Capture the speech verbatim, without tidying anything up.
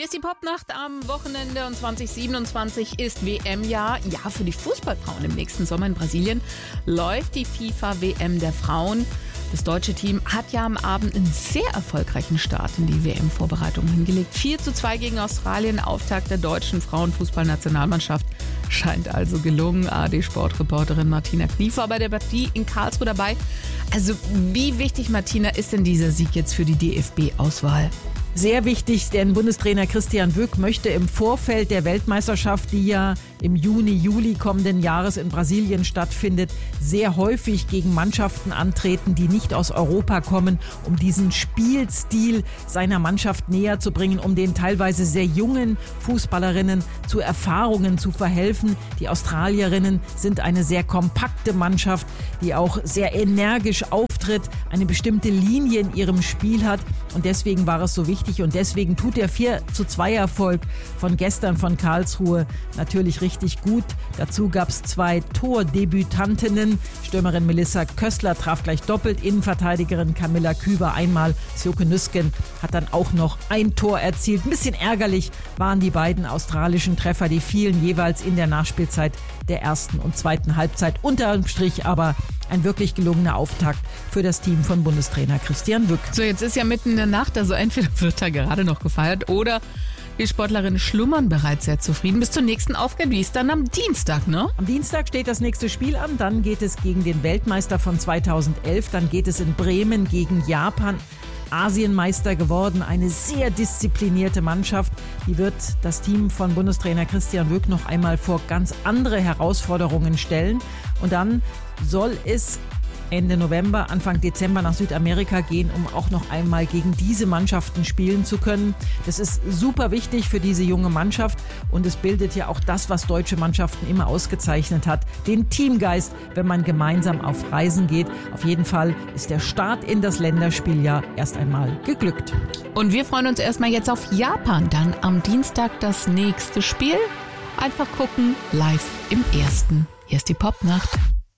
ist die Popnacht am Wochenende und zwanzig siebenundzwanzig ist W M-Jahr. Ja, für die Fußballfrauen im nächsten Sommer in Brasilien läuft die FIFA-W M der Frauen. Das deutsche Team hat ja am Abend einen sehr erfolgreichen Start in die W M-Vorbereitung hingelegt. vier zu zwei gegen Australien, Auftakt der deutschen Frauenfußballnationalmannschaft. Scheint also gelungen. A R D-Sportreporterin Martina Knief war bei der Partie in Karlsruhe dabei. Also wie wichtig, Martina, ist denn dieser Sieg jetzt für die D F B-Auswahl? Sehr wichtig, denn Bundestrainer Christian Wück möchte im Vorfeld der Weltmeisterschaft, die ja im Juni, Juli kommenden Jahres in Brasilien stattfindet, sehr häufig gegen Mannschaften antreten, die nicht aus Europa kommen, um diesen Spielstil seiner Mannschaft näher zu bringen, um den teilweise sehr jungen Fußballerinnen zu Erfahrungen zu verhelfen. Die Australierinnen sind eine sehr kompakte Mannschaft, die auch sehr energisch auftritt, eine bestimmte Linie in ihrem Spiel hat, und deswegen war es so wichtig und deswegen tut der vier zu zwei Erfolg von gestern von Karlsruhe natürlich richtig gut. Dazu gab es zwei Tordebütantinnen. Stürmerin Melissa Köstler traf gleich doppelt, Innenverteidigerin Camilla Küber einmal. Sjoeke Nüsken hat dann auch noch ein Tor erzielt. Ein bisschen ärgerlich waren die beiden australischen Treffer, die fielen jeweils in der Nachspielzeit der ersten und zweiten Halbzeit. Unterm Strich aber ein wirklich gelungener Auftakt für das Team von Bundestrainer Christian Wück. So, jetzt ist ja mitten in der Nacht, also entweder wird da gerade noch gefeiert oder die Sportlerinnen schlummern bereits sehr zufrieden. Bis zur nächsten Aufgabe, die ist dann am Dienstag, ne? Am Dienstag steht das nächste Spiel an, dann geht es gegen den Weltmeister von zweitausendelf, dann geht es in Bremen gegen Japan. Asienmeister geworden, eine sehr disziplinierte Mannschaft. Die wird das Team von Bundestrainer Christian Wück noch einmal vor ganz andere Herausforderungen stellen. Und dann soll es Ende November, Anfang Dezember nach Südamerika gehen, um auch noch einmal gegen diese Mannschaften spielen zu können. Das ist super wichtig für diese junge Mannschaft und es bildet ja auch das, was deutsche Mannschaften immer ausgezeichnet hat, den Teamgeist, wenn man gemeinsam auf Reisen geht. Auf jeden Fall ist der Start in das Länderspieljahr erst einmal geglückt. Und wir freuen uns erstmal jetzt auf Japan, dann am Dienstag das nächste Spiel. Einfach gucken, live im Ersten. Hier ist die Popnacht.